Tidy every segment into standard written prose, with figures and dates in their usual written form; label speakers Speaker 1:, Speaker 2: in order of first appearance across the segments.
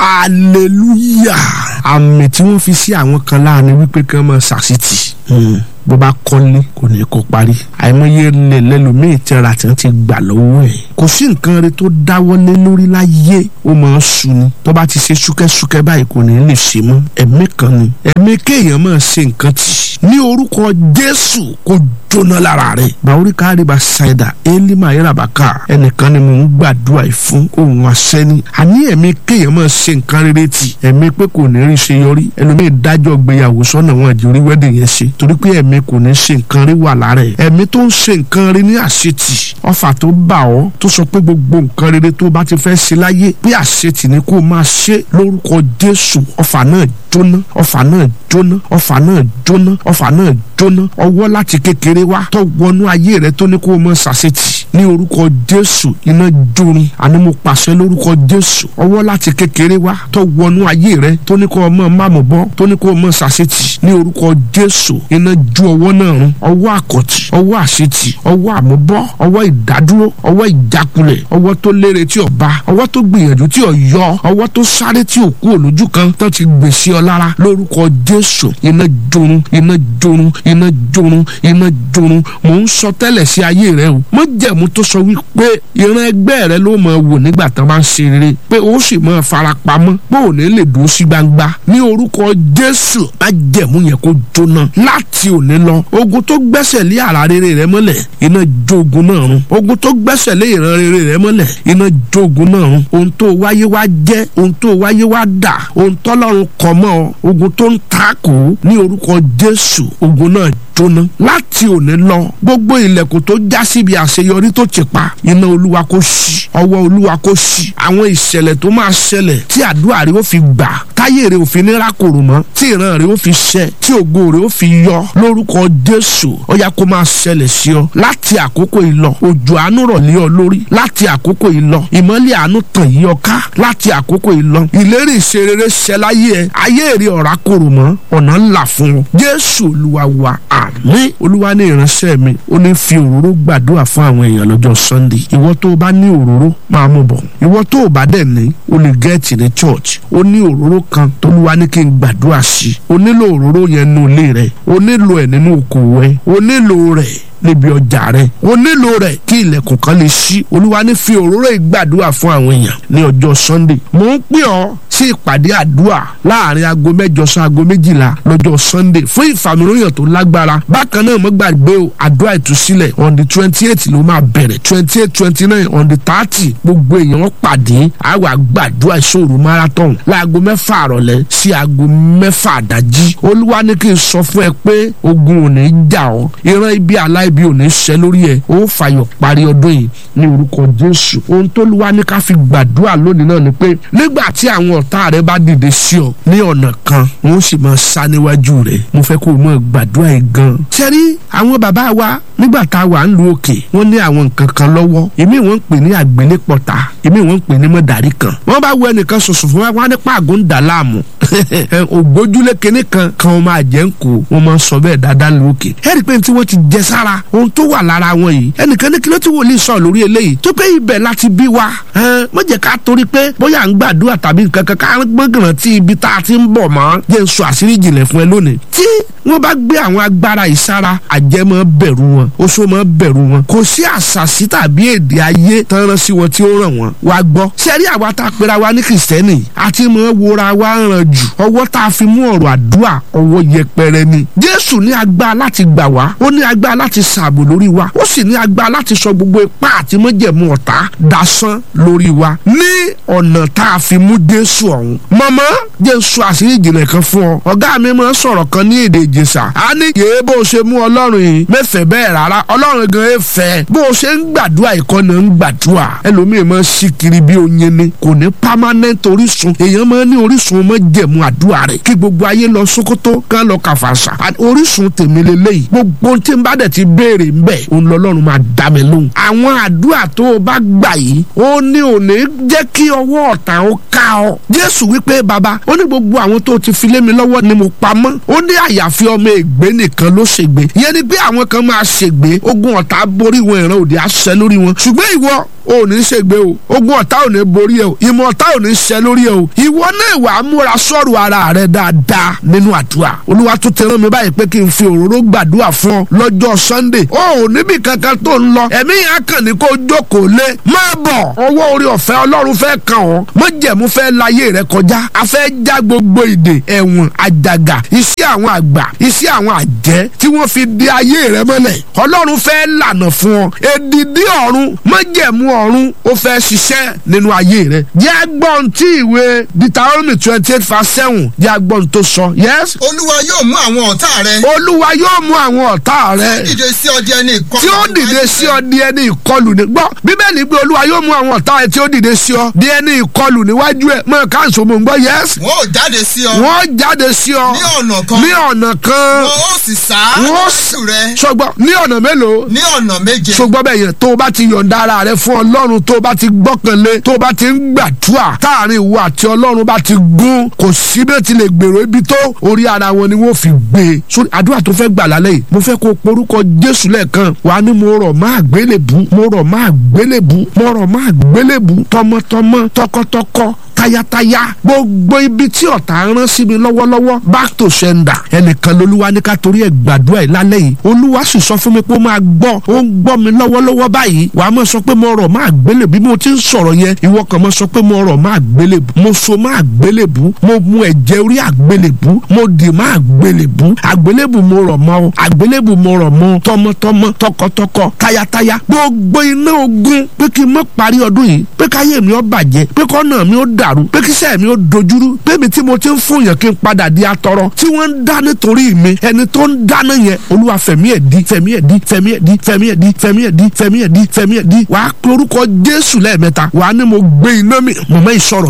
Speaker 1: hallelujah. àmì tí wọ́n fi sí àwọn kan láàrin wípé kí wọ́n máa ṣàṣìtì bó bá kọ́lé kò ní kó parí. àìmọye lẹ́lòmíì tẹ́ra tí wọ́n ti gbà lọ́wọ́ ẹ̀. kò sí nǹkan rẹ tó dáwọ́lé lórí láyé ó máa ń sú ni. tó bá ti ṣe ṣúkẹ́ṣúkẹ́ báyìí kò ní lè ṣe mọ́. ẹ̀mí kan ni. ẹ̀mí kéèyàn máa ṣe nǹkan tì. ní orúkọ Jésù kò jóná lára rẹ̀. bàórí káàrí bá ṣàìdá élímà yẹ́ràbàkà ẹnìkan ni mò ń gbàdúrà yìí fún òun àṣẹ́ni. àní ẹ̀mí kéèyàn máa ṣe nǹkan rere tì. ẹ̀mí pé kò ní rí ṣe yọrí. ẹlòmíì dájọ́ gbéyàwó sọ́nà wọn àjòrí wẹ́dìn yẹn ṣe torí pé ẹ̀mí kò ní ṣe nǹkan rí wà lára ẹ̀. ẹ̀mí tó ń ṣe nǹkan rí ní àṣetì. ọfà tó bà ọ́ tó sọ pé gbogbo nǹkan rere tó bá ti fẹ́ ṣe láyé pé àṣetì ni kó máa ṣe lórúkọ Jésù. ọfà náà jóná, ọfà náà jóná, ọfà náà jóná, ọfà náà jóná. ọwọ́ láti kékeré wá tó wọnú ayé rẹ tó ní kó máa ṣàṣetì ní orúkọ Jésù iná jóni. àní mo pàṣẹ lórúkọ Jésù. ọwọ́ láti kékeré wá tó wọnú ayé rẹ tó ní kó máa máàmù bọ́ tó ní kó máa ṣàṣetì ní orúkọ Jésù iná ju ọwọ́ náà run. ọwọ́ àkọ̀tì, ọwọ́ àṣetì, ọwọ́ àmúbọ́, ọwọ́ ìdádúró, ọwọ́ ìjákulẹ̀, ọwọ́ tó lére tí ò bá, ọwọ́ tó gbìyànjú tí ò yọ, ọwọ́ tó sáré tí ò kú olójú kan tán ti gbèsè ọ lára lórúkọ Jésù iná jorun, iná jorun, iná jorun, iná jorun. mò ń sọ tẹ́lẹ̀ sí ayé rẹ o. májẹ̀mú tó sọ wípé ìran ẹgbẹ́ rẹ ló máa wò nígbà tán bá ń ṣe rere pé ó sì máa farapamọ́ pé ò ní lè dúró sí gbangba ní orúkọ Jésù. májẹ̀mú yẹn kó jóná láti òní lọ. ogun tó gbẹ́sẹ̀ lé àrà rere rẹ mọ́lẹ̀ iná jó ogun náà run. ogun tó gbẹ́sẹ̀ lé ìran rere rẹ mọ́lẹ̀ iná jó ogun náà run. ohun tó wáyé wá jẹ́, ohun tó wáyé wá dà, ohun tọ́lọ́run kọ mọ́ ọ, ogun tó ń takò ní orúkọ Jésù ogun náà jóná láti òní lọ. gbogbo ilẹ̀kùn tó já síbi àṣeyọrí tó ti pa iná Olúwa kó ṣí, ọwọ́ Olúwa kó ṣí. àwọn ìṣẹ̀lẹ̀ tó máa ṣẹlẹ̀ tí àdúrà rẹ ó fi gbà, táyé rẹ ò fi ní rákòrò mọ́, tí ìran rẹ ó fi ṣẹ, tí ògo rẹ ó fi yọ lórúkọ Jésù. ó yá kó máa ṣẹlẹ̀ sí ọ láti àkókò yìí lọ. òjò àánú rọ̀ lé ọ lórí láti àkókò yìí lọ. ìmọ́lẹ̀ àánú tàn yí ọ ká láti àkókò yìí lọ. ìlérí ìṣerere ṣẹ láyé ẹ, ayé rẹ ọ̀rá kòrò mọ́, ọ̀nà ńlá fún ọ. Jésù Olúwa wa àmín. Olúwa ní ìránṣẹ́ mi ó ní fi òróró gbàdúrà fún àwọn èèyàn lọ́jọ́ Sunday. ìwọ tó o bá ní òróró máa mú bọ̀. ìwọ tó o bá dẹ̀ ní o lè gẹ́ẹ̀tì ní church. ó ní òróró kan t'Olúwa ní kí n gbàdúrà sí. o nílò òróró yẹn nínú ilé rẹ, o nílò ẹ̀ nínú okòwò ẹ, o nílò rẹ̀ níbi ọjà rẹ, o nílò rẹ̀ kí ilẹ̀kùn kan lè ṣí. Olúwa ní fi òróró ìgbàdúrà fún àwọn èèyàn ní ọjọ́ Sunday. mò ń pè ọ́ sí ìpàdé àdúrà láàrin aago mẹ́jọ sí aago 12 lọ́jọ́ Sunday fún ìfàmìlóyàn tó lágbára. bákan náà mo gbàgbé o àdúrà ìtúsílẹ̀ on the 28 ló máa bẹ̀rẹ̀, 28, 29 on the 30 gbogbo èèyàn wọn pàdé àwa gbàdúrà ìṣòro marathon láago 6 àrọ̀lẹ́ sí aago 6 àdájí. Olúwa ní kí n sọ fún ẹ pé ogun ò ní jà ọ́, ìran ibi aláìbí ò ní ṣẹ lórí ẹ, ó fàyọ̀ parí ọdún yìí ní orúkọ Jésù. ohun tó Olúwa ní ká fi gbàdúrà lónìí náà ni pé nígbà tí àwọn ọ̀tá rẹ bá dìde sí ọ ní ọ̀nà kan wọ́n sì máa sá níwájú rẹ. mo fẹ́ kó o mọ̀ gbàdúrà yìí gan. ṣẹ́rí àwọn bàbá wa nígbà tá a wà ń lu òkè wọ́n ní àwọn nǹkan kan lọ́wọ́. èmi wọ́n ń pè ní àgbélépọ̀tà, èmi wọ́n ń pè ní mọ̀dàrí kan. wọ́n bá wọ ẹnìkan ṣoṣo fún wa wọ́n á ní pàgọ́ ń dà láàmú. ògbójúlé kinní kan wọn máa jẹ́ ń kó wọn máa sọ bẹ́ẹ̀ dáadáa lu òkè. ẹ̀rí pé tí wọ́n ti jẹ sára ohun tó wà lára wọn yìí. ẹnìkan ní kí ló ti wòlíì sọ lórí eléyìí tó pé ibẹ̀ láti bí wa. má jẹ́ ká torí pé bóyá à ń gbàdúrà tàbí nǹkan kan ká gbọ́ngàn tí ibi tá a ti ń bọ̀ mọ́ jẹ́ ń sọ àṣírí ìjìnlẹ̀ fún ẹ lónìí. tí wọ́n bá gbé àwọn agbára ìsára àjẹmọ́ bẹ̀rù wọn, oṣó mọ́ bẹ̀rù wọn. kò sí àṣàṣì tàbí èdè ayé tán rán sí wọn tí ó ràn wọ́n. wá gbọ́ sẹ́rí àwa tá a pera wa ní kìrìsìtẹ́nì àti mọ́ wora wa ràn jù. ọwọ́ tá a fi mú ọ̀rọ̀ àdúrà ọwọ́ yẹpẹrẹ ni. Jésù ní agbára láti gbà wá, ó ní agbára láti ṣààbò lórí wa, ó sì ní agbára láti sọ gbogbo ipá àti májẹ̀mú ọ̀tá dasán lórí wa ní ọ̀nà tá a fi mú Jésù ọ̀hún. mọ̀mọ́ jẹ́ sọ àṣírí ìjìnlẹ̀ kan fún ọ. ọ̀gá mi máa ń sọ̀rọ̀ kan ní èdè Ìjẹ̀ṣà. a ní yèé bó o ṣe mú Ọlọ́run yìí mẹ́fẹ̀ẹ́ bẹ́ẹ̀ rárá, Ọlọ́run gan ẹ fẹ́. bó o ṣe ń gbàdúrà ìkọ́nà ń gbàdúrà. ẹlòmíì máa ń ṣí kiri bí oyin ni, kò ní permanent orísun. èèyàn máa ń ní orísun májẹ̀mú àdúrà rẹ̀ kí gbogbo ayé lọ Sókótó kán lọ Kàfàṣà. orísun tèmi lélẹ́yìí, gbogbo tí n bá dẹ̀ ti béèrè ń bẹ̀ òun lọ́lọ́run máa dá mi lóhùn. àwọn àdúrà tó o bá gbà yìí ó ní òní jẹ́ kí ọwọ́ ọ̀tá ó ká ọ. Jésù wípé bàbá ó ní gbogbo àwọn tó ti fi lé mi lọ́wọ́ ni mo pamọ́. ó ní àyàfi ọmọ ègbé nìkan ló ṣègbé. ìyẹn ni pé àwọn kan máa ṣègbé, ogun ọ̀tá borí wọn, ìran òdì àṣẹ lórí wọn. ṣùgbọ́n ìwọ ò ní ṣègbé o, ogun ọ̀tá ò ní borí ẹ o, ìmọ̀ ọ̀tá ò ní ṣẹ lórí ẹ o. ìwọ náà wà á múra sọ̀rọ̀ ara rẹ dáadáa nínú àdúrà. olúwa tó tẹ rán mi báyìí pé kí n fi òróró gbàdúrà fún ọ lọ́jọ́ Sunday. ó ò níbi kankan tó ń lọ, ẹ̀mí yẹn kàn ní kó jókòó lé. máa bọ̀, ọwọ́ orí ọ̀fẹ́ Ọlọ́run fẹ́ kàn ọ́, májẹ̀mú fẹ́ láyé rẹ kọjá. a fẹ́ já gbogbo ìdè, ẹ̀wọ̀n, àjàgà, iṣẹ́ àwọn àgbà, iṣẹ́ àwọn àjẹ́ tí wọ́n fi di ayé rẹ mọ́lẹ̀. Ọlọ́run fẹ́ lànà fún ọ. èdìdí ọ̀run, májẹ̀mú ọ̀run ó fẹ́ ṣiṣẹ́ nínú ayé rẹ. jẹ́ agbọ́n tí ìwé Deuteronomy 28:7 jẹ́ agbọ́n tó sọ. yes.
Speaker 2: Olúwa yóò mú àwọn ọ̀tá rẹ.
Speaker 1: Olúwa yóò mú àwọn ọ̀tá rẹ.
Speaker 2: dìde sí ọ di ẹni ìkọlù.
Speaker 1: tí ó dìde sí ọ di ẹni ìkọlù ní. gbọ́ Bíbélì pé Olúwa yóò mú àwọn ọ̀tá rẹ tí ó dìde sí ọ di ẹni ìkọlù níwájú ẹ. mọ káàsó mò ń gbọ́. yes.
Speaker 2: wọ́n ó jáde sí ọ.
Speaker 1: wọ́n jáde sí ọ
Speaker 2: ní ọ̀nà kan.
Speaker 1: ní ọ̀nà kan.
Speaker 2: wọ́n ó sì sá.
Speaker 1: wọ́n
Speaker 2: sùn rẹ.
Speaker 1: sọgbọ́n ní ọ̀nà mélòó.
Speaker 2: ní ọ̀nà méje.
Speaker 1: sọgbọ́n bẹ́ẹ̀ yẹn tó o bá ti yọ̀ǹda ara rẹ fún Ọlọ́run, tó o bá ti gbọ́kànlé, tó o bá ti ń gbàdúrà, táàrin ìwọ àti Ọlọ́run bá ti gún, kò sí bẹ́ẹ̀ ti lè gbèrò ibi tó orí ara wọn ni wọ́n fi gbé e. sórí àdúrà tó fẹ́ gbà lálẹ́ yìí, mo fẹ́ kó o porúkọ Jésù lẹ́ẹ̀kan. wàá ní mo rọ̀ má àgbélébù, mo rọ̀ má àgbélébù, mo rọ̀ má àgbélébù, tọmọtọmọ, tọkọtọkọ, tayataya, gbogbo ibi tí ọ̀tá rán sí mi lọ́wọ́lọ́wọ́, back to sender. ẹnìkan lolúwa ní ká torí ẹ̀ gbàdúrà ẹ̀ lálẹ́ yìí. Olúwa sì sọ fún mi pé ó máa gbọ́, ó ń gbọ́ mi lọ́wọ́lọ́wọ́ báyìí. wàá mọ̀ sọ pé mo rọ̀ má àgbélébù. bí mo ti ń sọ̀rọ̀ yẹn, ìwọ kan mọ̀ sọ pé mo rọ̀ má àgbélébù, mo so má àgbélébù, mo mu ẹ̀jẹ̀ orí àgbélébù, mo dì má àgbélébù, àgbélébù mo rọ̀ mọ́ o, àgbélébù mo rọ̀ mọ́ tọmọtọmọ, tọkọtọkọ, tayataya, gbogbo iná ogun pé kí n má parí ọdún yìí, pé káyé mi ó bàjẹ́, pé kọ́nà mi ó dàrú, pé kíṣẹ́ mi ó dojúrú, pé mi tí mo ti ń fún yàn kí n padà di atọrọ, tí wọ́n ń dá nítorí mi. ẹni tó ń dáná yẹn, Olúwa fẹ̀mí ẹ̀ di, fẹ̀mí ẹ̀ di, fẹ̀mí ẹ̀ di, fẹ̀mí ẹ̀ di, fẹ̀mí ẹ̀ di, fẹ̀mí ẹ̀ di, fẹ̀mí ẹ̀ di. wàá pe orúkọ Jésù lẹ́ẹ̀mẹ́ta. wàá ní mo gbé iná mi. mọ̀mọ́ yìí sọ̀rọ̀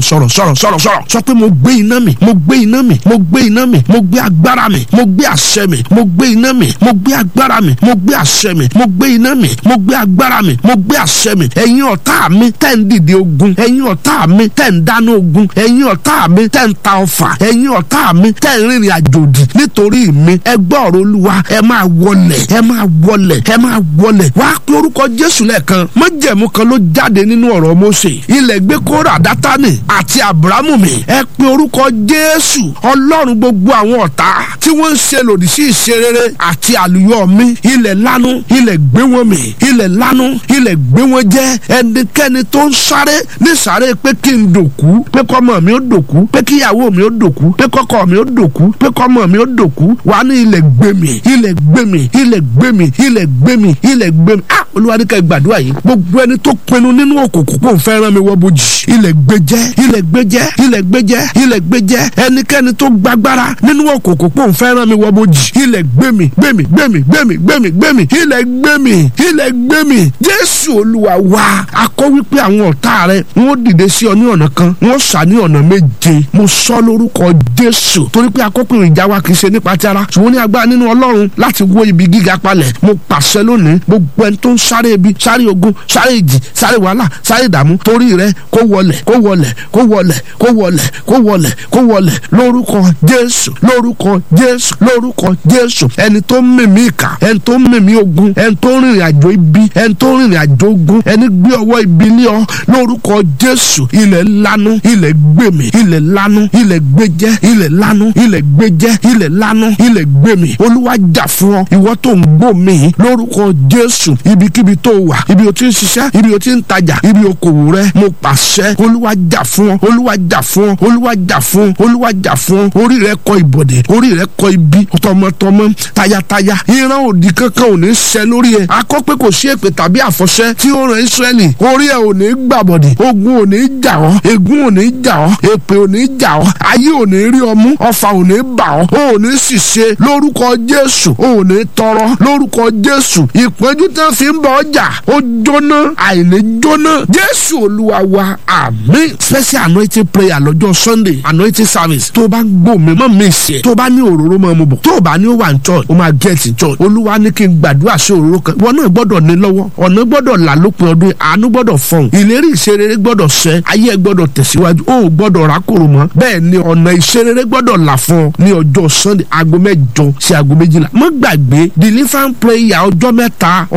Speaker 1: sọ pé mo gbé iná mi, mo gbé iná mi, mo gbé iná mi, mo gbé agbára mi, mo gbé àṣẹ mi, mo gbé iná mi, mo gbé agbára mi, mo gbé àṣẹ mi, mo gbé iná mi, mo gbé agbára mi, mo gbé àṣẹ mi. ẹ̀yin ọ̀tá mi tẹ́ ń dìde ogun, ẹ̀yin ọ̀tá mi tẹ́ ń dáná ogun, ẹ̀yin ọ̀tá mi tẹ́ ń ta ọfà, ẹ̀yin ọ̀tá mi tẹ́ ń rìnrìn àjòdì nítorí mi. ẹ gbọ́ ọ̀rọ̀ Olúwa, ẹ máa wọlẹ̀, ẹ máa wọlẹ̀, ẹ máa wọlẹ̀. wàá pe orúkọ Jésù lẹ́ẹ̀kan. májẹ̀mú kan ló jáde nínú ọ̀rọ̀ Mósè. ilẹ̀ gbé Kórà, Dátánì àti Ábúráhámù mì. ẹ pe orúkọ Jésù. Ọlọ́run, gbogbo àwọn ọ̀tá tí wọ́n ń ṣe lòdì sí ìṣerere àti àlùyọ mi, ilẹ̀ lánú, ilẹ̀ gbé wọn mì, ilẹ̀ lánú, ilẹ̀ gbé wọn jẹ́. ẹnikẹ́ni tó ń sáré ní sáré pé kí n dòkú, pé kọ́mọ mi ó dòkú, pé kíyàwó mi ó dòkú, pé kọ́kọ́ mi ó dòkú, pé kọ́mọ mi ó dòkú, wà ní ilẹ̀ gbé mi, ilẹ̀ gbé mi, ilẹ̀ gbé mi, ilẹ̀ gbé mi, ilẹ̀ gbé mi. Olúwa ní ká gbàdúrà yìí. gbogbo ẹni tó pinnu nínú òkùnkùn kó n fẹ́ rán mi wọ bójì, ilẹ̀ gbé jẹ́, ilẹ̀ gbé jẹ́, ilẹ̀ gbé jẹ́, ilẹ̀ gbé jẹ́. ẹnikẹ́ni tó gbàgbára nínú òkùnkùn kó n fẹ́ rán mi wọ bójì, ilẹ̀ gbé mi, gbé mi, gbé mi, gbé mi, gbé mi, gbé mi, ilẹ̀ gbé mi, ilẹ̀ gbé mi. Jésù Olúwa wa, akọ wípé àwọn ọ̀tá rẹ wọ́n dìde sí ọ ní ọ̀nà kan, wọ́n sá ní ọ̀nà méje. mo sọ lórúkọ Jésù, torí pé akọ́pìnrin ìjà wa kì í ṣe nípa ti ara, ṣùgbọ́n ní agbára nínú Ọlọ́run láti wó ibi gíga palẹ̀. mo pàṣẹ lónìí, gbogbo ẹni tó ń sáré ibi, sáré ogun, sáré ìjì, sáré wàhálà, sáré ìdààmú torí rẹ, kó wọlẹ̀, kó wọlẹ̀, kó wọlẹ̀, kó wọlẹ̀, kó wọlẹ̀, kó wọlẹ̀ lórúkọ Jésù, lórúkọ Jésù, lórúkọ Jésù. ẹni tó ń mìmí ìkà, ẹni tó ń mìmí ogun, ẹni tó ń rìnrìn àjò ibi, ẹni tó ń rìnrìn àjò ogun, ẹni gbé ọwọ́ ibi lé ọ, lórúkọ Jésù. ilẹ̀ lánú, ilẹ̀ gbèmí, ilẹ̀ lánú, ilẹ̀ gbẹjẹ́, ilẹ̀ lánú, ilẹ̀ gbẹjẹ́, ilẹ̀ lánú, ilẹ̀ gbèmí. Olúwa jà fún ọ, ìwọ tó ń gbọ́ mi, lórúkọ Jésù. ibikíbi tó wà, ibi o ti ń ṣiṣẹ́, ibi o ti ń tajà, ibi okòwò rẹ, mo pàṣẹ, Olúwa jà fún ọ, Olúwa jà fún ọ, Olúwa jà fún ọ, Olúwa jà fún ọ. orí rẹ kọ ìbọ̀dẹ̀, orí rẹ kọ ibi, tọmọtọmọ, tayataya, ìran òdì kankan ò ní ṣẹ lórí ẹ. akọ pé kò sí èpè tàbí àfọ̀ṣẹ tí ó ràn Ísírẹ́lì, orí ẹ ò ní gbàbọ̀dẹ̀, ogun ò ní jà ọ́, ègún ò ní jà ọ́, èpè ò ní jà ọ́, ayé ò ní rí ọmú, ọfà ò ní bà ọ́, o ò ní ṣìṣe lórúkọ Jésù, o ò ní tọrọ lórúkọ Jésù. ìpọ́njú tán fi ń bọ̀ ọjà ó jóná, àìní jóná. Jésù Olúwa wa, àmín. special anointing prayer lọ́jọ́ Sunday, anointing service. tó o bá ń gbọ́ mi mọ́ mi ṣe, tó o bá ní òróró mọ́ mo bọ̀, tó o bá ní ó wà ní church, o máa get in church. Olúwa ní kí n gbàdúrà sí òróró kan, wọn náà gbọ́dọ̀ ní lọ́wọ́, ọ̀nà gbọ́dọ̀ là lópin ọdún, àánú gbọ́dọ̀ fọ̀hún, ìlérí ìṣerere gbọ́dọ̀ ṣẹ, ayé ẹ gbọ́dọ̀ tẹ̀síwájú, o ò gbọ́dọ̀ rákòrò mọ́. bẹ́ẹ̀ ni ọ̀nà ìṣerere gbọ́dọ̀ là fún ọ ní ọjọ́ Sunday aago 8 sí aago 12. má gbàgbé deliverance prayer ọjọ́ mẹ́ta on the 20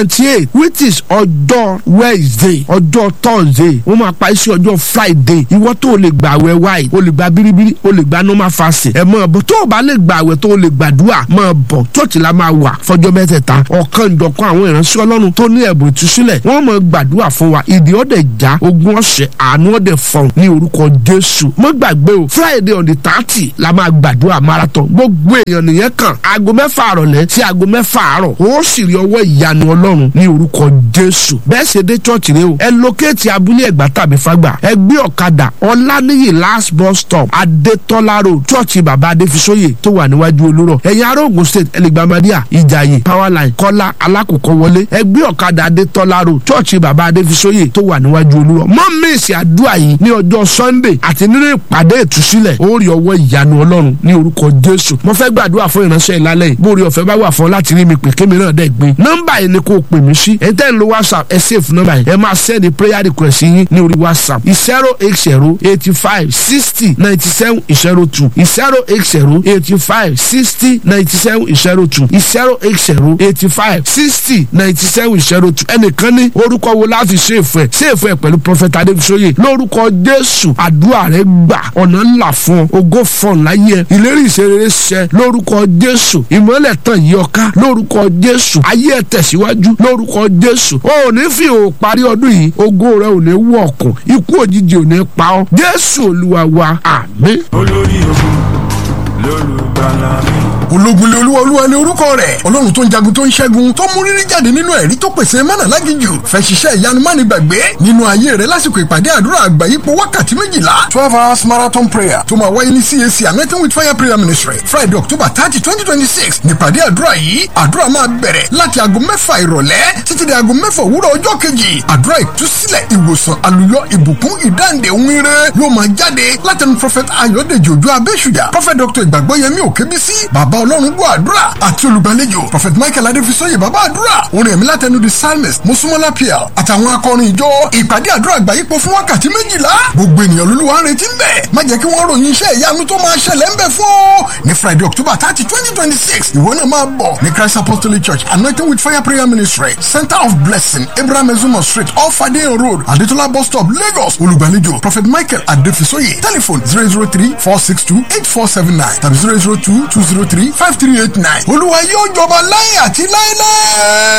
Speaker 1: 28 which is ọjọ́ Wednesday ọjọ́ Thursday wọ́n máa parí sí ọjọ́ Friday ìwọ tó o lè gbà àwẹ̀ wáyé o lè gba biribiri o lè gba normal fasting ẹ máa bọ̀ tó o bá lè gbà àwẹ̀ tó o lè gbàdúrà máa bọ̀ church la máa wà fọjọ́ mẹ́tẹ̀ẹ̀ta ọ̀kan ìjọ̀kan àwọn ìránṣẹ́ Ọlọ́run tó ní ẹ̀bùn ìtúsílẹ̀ wọ́n máa gbàdúrà fún wa ìdí ọ̀dẹ̀ já ogún ọ̀sẹ̀ àánú ọ̀dẹ̀ fọ̀n ní orúkọ Jésù má gbàgbé o Friday on the 30 la máa gbàdúrà marathon gbogbo èèyàn nìyẹn kàn aago 6 àrọ̀lẹ́ sí aago 6 àárọ̀ ó sì rí ọwọ́ ìyanu Ọlọ́run ní orúkọ Jésù bẹ́ẹ̀ ṣe dé church rẹ o ẹ lókèétì abúlé Ẹ̀gbá tàbí Fágbà ẹ gbé ọ̀kadà Ọláníyì last bus stop Adétọ́lá road church bàbá Adéfisóyè tó wà níwájú Olúrọ̀ ẹ̀yin ará Ògùn state ẹlẹgbàmádìà Ìjàyè Powerline Kọ́lá Alákòókò wọlé ẹ gbé ọ̀kadà Adétọ́lá road church bàbá Adéfisóyè tó wà níwájú Olúrọ̀ mọ́ mísì àdúrà yìí ní ọjọ́ Sunday àti nínú ìpàdé ìtúsílẹ̀ ó rí ọwọ́ ìyanu Ọlọ́run ní orúkọ Jésù mo fẹ́ gbàdúrà fún ìránṣẹ́ ìlálẹ́ yìí bórí ọ̀fẹ́ bá wà fún ọ láti rí mi pè kémi náà dẹ́ gbé nọ́mbà yìí ni kò pè mí sí ẹ tẹ́ ń lo WhatsApp ẹ save nọ́mbà yìí ẹ máa send prayer request yín ní orí WhatsApp 08085609702 08085609702 08085609702 ẹnìkan ní orúkọ wo láti ṣèfù ẹ pẹ̀lú Prophet Adéfisóyè lórúkọ Jésù àdúrà rẹ gbà ọ̀nà ńlá fún ọ ògo fọ̀n láyé ìlérí ìṣerere ṣẹ lórúkọ Jésù ìmọ́lẹ̀ tàn yí ọká lórúkọ Jésù ayé ẹ tẹ̀síwájú lórúkọ Jésù o ò ní fi ò parí ọdún yìí ògo rẹ ò ní wọ ọkùn ikú òjijì ò ní pa ọ́ Jésù Olúwa wa àmín.
Speaker 3: olórí ogun lólùgbàlà mi.
Speaker 4: ológunlé olúwa ní orúkọ rẹ̀ ọlọ́run tó ń jagun tó ń ṣẹ́gun tó mú rírí jáde nínú ẹ̀rí tó pèsè mánà lágìjù fẹ́ ṣiṣẹ́ ìyanu má ní gbàgbé nínú ayé rẹ̀ lásìkò ìpàdé àdúrà àgbáyípo wákàtí 12 hours marathon prayer tó máa wáyé ní CAC Anointing with Fire prayer ministry Friday October 30 2026 nípàdé àdúrà yìí àdúrà máa bẹ̀rẹ̀ láti aago 6 ìrọ̀lẹ́ títí di aago 6 òwúrọ̀ ọjọ́ kejì àdúrà ìtúsílẹ̀ ìwòsàn àlùyọ ìbùkún ìdáǹdè ohun ire yóò máa jáde látẹnu Prophet Ayọ̀dèjì Òjó Abẹ́ṣùdà Prophet Dr. Ìgbàgbọ́yẹmí Òkèbísí bàbá ọlọ́run gbọ́ àdúrà àti olùgbàlejò Prophet Michael Adéfisóyè bàbá àdúrà orin ẹ̀mí látẹnu the psalmist Mosúnmọ́lá Pierre àtàwọn akọrin ìjọ ìpàdé àdúrà àgbáyípo fún wákàtí 12 gbogbo ènìyàn lolúwa ń retí ń bẹ̀ má jẹ́ kí wọ́n ròyìn iṣẹ́ ìyanu tó máa ṣẹlẹ̀ ń bẹ̀ fún ọ ní Friday October 30 2026 ìwọ náà máa bọ̀ ní Christ Apostolic Church Anointing with Fire prayer ministry Center of Blessing Abraham Ezumo Street off Adeyan Road Adetola bus stop Lagos olùgbàlejò Prophet Michael Adéfisóyè telephone 003-462-8479 tàbí 002-203-5389 olúwa yóò jọba láyé àti láéláé.